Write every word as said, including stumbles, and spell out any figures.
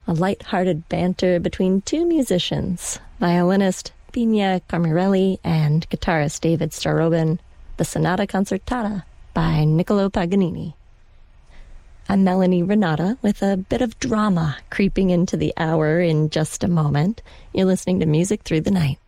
a light-hearted banter between two musicians, violinist Pina Carmirelli and guitarist David Starobin, the Sonata Concertata by Niccolo Paganini. I'm Melanie Renata with a bit of drama creeping into the hour in just a moment. You're listening to Music Through the Night.